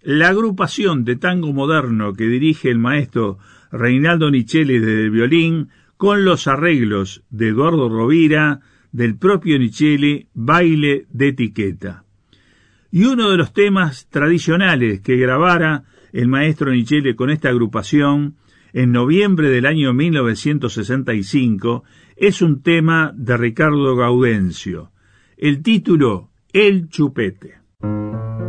La agrupación de tango moderno que dirige el maestro Reinaldo Nicheli desde el violín, con los arreglos de Eduardo Rovira, del propio Nicheli, Baile de Etiqueta. Y uno de los temas tradicionales que grabara el maestro Nicheli con esta agrupación en noviembre del año 1965 es un tema de Ricardo Gaudencio. El título, El Chupete.